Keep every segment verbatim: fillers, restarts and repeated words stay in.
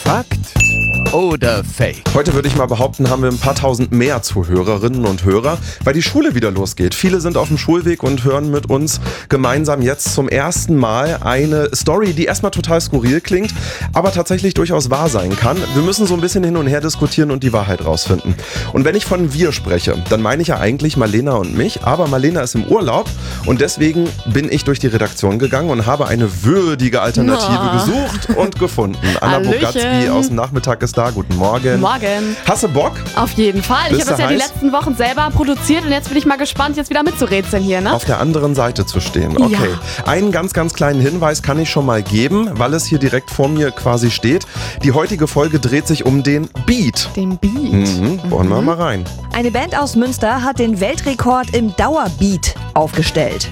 Fakt oder Fake? Heute würde ich mal behaupten, haben wir ein paar tausend mehr Zuhörerinnen und Hörer, weil die Schule wieder losgeht. Viele sind auf dem Schulweg und hören mit uns gemeinsam jetzt zum ersten Mal eine Story, die erstmal total skurril klingt, aber tatsächlich durchaus wahr sein kann. Wir müssen so ein bisschen hin und her diskutieren und die Wahrheit rausfinden. Und wenn ich von wir spreche, dann meine ich ja eigentlich Marlena und mich, aber Marlena ist im Urlaub und deswegen bin ich durch die Redaktion gegangen und habe eine würdige Alternative Oh. gesucht und gefunden. Anna Hallöchen. Bogatzki aus dem Nachmittag ist da. Guten Morgen. Morgen. Hast du Bock? Auf jeden Fall. Ich Bist habe das du ja die heiß? letzten Wochen selber produziert und jetzt bin ich mal gespannt, jetzt wieder mitzurätseln hier, ne? Auf der anderen Seite zu stehen. Okay. Ja. Einen ganz, ganz kleinen Hinweis kann ich schon mal geben, weil es hier direkt vor mir quasi steht. Die heutige Folge dreht sich um den Beat. Den Beat. Mhm. Wollen wir mal rein. Eine Band aus Münster hat den Weltrekord im Dauerbeat aufgestellt.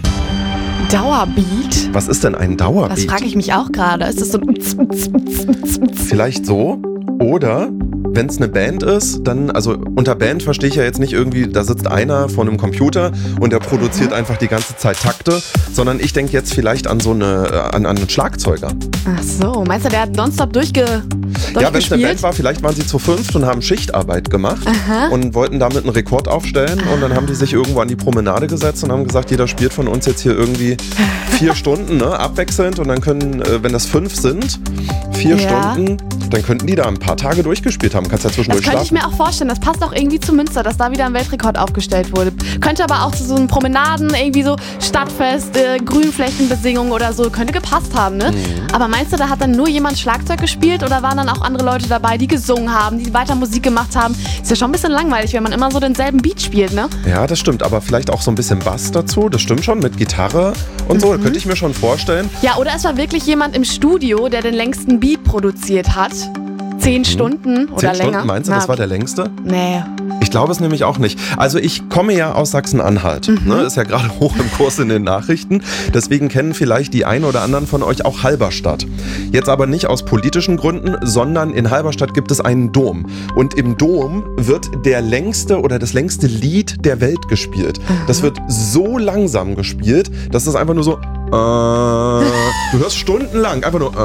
Dauerbeat? Was ist denn ein Das Dauerbeat? frage ich mich auch gerade. Ist das so ein... Vielleicht so? Oder wenn es eine Band ist, dann, also unter Band verstehe ich ja jetzt nicht irgendwie, da sitzt einer vor einem Computer und der produziert einfach die ganze Zeit Takte, sondern ich denke jetzt vielleicht an so eine, an, an einen Schlagzeuger. Ach so, meinst du, der hat nonstop durchge... Ja, wenn es eine durchgespielt? Band war, vielleicht waren sie zu fünft und haben Schichtarbeit gemacht und wollten damit einen Rekord aufstellen und dann haben die sich irgendwo an die Promenade gesetzt und haben gesagt, jeder spielt von uns jetzt hier irgendwie vier Stunden, ne, abwechselnd und dann können, äh, wenn das fünf sind, vier Ja. Stunden, dann könnten die da ein paar Tage durchgespielt haben. Kannst ja Das zwischendurch könnte ich schlafen. mir auch vorstellen. Das passt auch irgendwie zu Münster, dass da wieder ein Weltrekord aufgestellt wurde. Könnte aber auch zu so einem Promenaden, irgendwie so Stadtfest, äh, Grünflächenbesingung oder so, könnte gepasst haben, ne? Aber meinst du, da hat dann nur jemand Schlagzeug gespielt oder waren dann auch andere Leute dabei, die gesungen haben, die weiter Musik gemacht haben? Ist ja schon ein bisschen langweilig, wenn man immer so denselben Beat spielt, ne? Ja, das stimmt, aber vielleicht auch so ein bisschen Bass dazu, das stimmt schon, mit Gitarre und so, könnte ich mir schon vorstellen. Ja, oder es war wirklich jemand im Studio, der den längsten Beat produziert hat. Zehn Stunden oder Zehn länger. Stunden, meinst du, Na, das war der längste? Nee. Ich glaube es nämlich auch nicht. Also ich komme ja aus Sachsen-Anhalt. Mhm. Ne, ist ja gerade hoch im Kurs in den Nachrichten. Deswegen kennen vielleicht die ein oder anderen von euch auch Halberstadt. Jetzt aber nicht aus politischen Gründen, sondern in Halberstadt gibt es einen Dom. Und im Dom wird der längste oder das längste Lied der Welt gespielt. Das wird so langsam gespielt, dass es einfach nur so... Äh, du hörst stundenlang einfach nur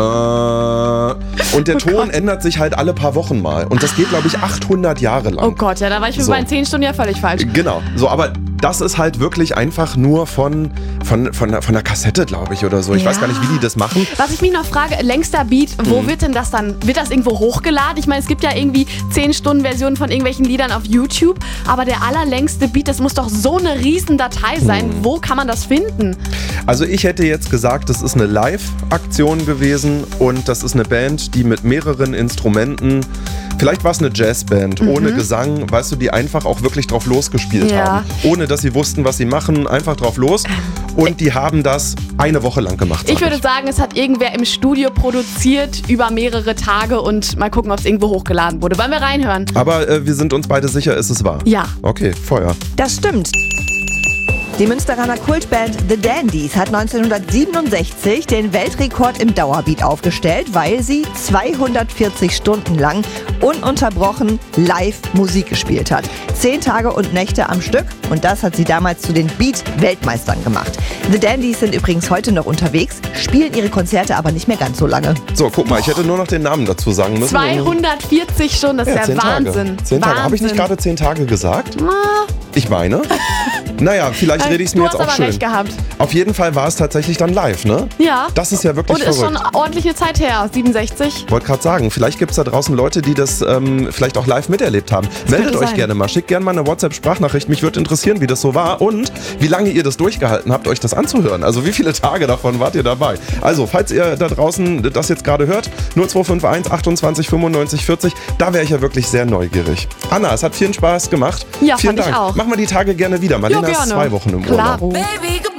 äh, und der Ton Gott. ändert sich halt alle paar Wochen mal. Und das geht, glaube ich, achthundert Jahre lang. Oh Gott, ja, da war ich mit So. meinen zehn Stunden ja völlig falsch. Genau, so, aber das ist halt wirklich einfach nur von, von, von, von einer Kassette, glaube ich, oder so. Ich Ja. weiß gar nicht, wie die das machen. Was ich mich noch frage, längster Beat, wo Mhm. wird denn das dann? Wird das irgendwo hochgeladen? Ich meine, es gibt ja irgendwie zehn Stunden Versionen von irgendwelchen Liedern auf YouTube, aber der allerlängste Beat, das muss doch so eine riesen Datei sein. Mhm. Wo kann man das finden? Also ich hätte jetzt gesagt, das ist eine Live-Aktion gewesen und das ist eine Band, die mit mehreren Instrumenten, vielleicht war es eine Jazzband, ohne Gesang, weißt du, die einfach auch wirklich drauf losgespielt Ja. haben. Ohne, dass sie wussten, was sie machen, einfach drauf los. Und die haben das eine Woche lang gemacht. Ich sag würde sagen, es hat irgendwer im Studio produziert über mehrere Tage und mal gucken, ob es irgendwo hochgeladen wurde. Wollen wir reinhören? Aber äh, wir sind uns beide sicher, ist es wahr. Ja. Okay, Feuer. Das stimmt. Die Münsteraner Kultband The Dandies hat neunzehnhundertsiebenundsechzig den Weltrekord im Dauerbeat aufgestellt, weil sie zweihundertvierzig Stunden lang ununterbrochen live Musik gespielt hat. Zehn Tage und Nächte am Stück und das hat sie damals zu den Beat-Weltmeistern gemacht. The Dandies sind übrigens heute noch unterwegs, spielen ihre Konzerte aber nicht mehr ganz so lange. So, guck mal, ich hätte nur noch den Namen dazu sagen müssen. zweihundertvierzig Stunden, das ist ja, zehn Wahnsinn. Tage. Zehn Tage. Habe ich nicht Wahnsinn. gerade zehn Tage gesagt? Ah, Ich meine. Naja, vielleicht rede ich es mir du jetzt hast auch aber schön. recht gehabt. Auf jeden Fall war es tatsächlich dann live, ne? Ja. Das ist ja wirklich Und ist verrückt. schon ordentlich eine Zeit her, siebenundsechzig. Ich wollte gerade sagen, vielleicht gibt es da draußen Leute, die das ähm, vielleicht auch live miterlebt haben. Meldet könnte euch sein. gerne mal, schickt gerne mal eine WhatsApp-Sprachnachricht. Mich würde interessieren, wie das so war und wie lange ihr das durchgehalten habt, euch das anzuhören. Also wie viele Tage davon wart ihr dabei? Also, falls ihr da draußen das jetzt gerade hört, null zwei fünf eins achtundzwanzig fünfundneunzig vierzig, da wäre ich ja wirklich sehr neugierig. Anna, es hat vielen Spaß gemacht. Ja, Vielen fand ich Dank. auch. Machen wir die Tage gerne wieder. Marlena Ja, ist gerne. zwei Wochen im Urlaub. Klaro. Baby, goodbye.